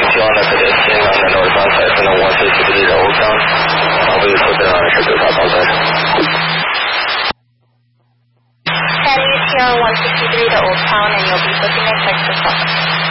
2 on the pedestrian on the northbound side from the 163 to Old Town. I'll be putting on a trip outside. Charlie, it's your 163 to Old Town, and you'll be booking a check for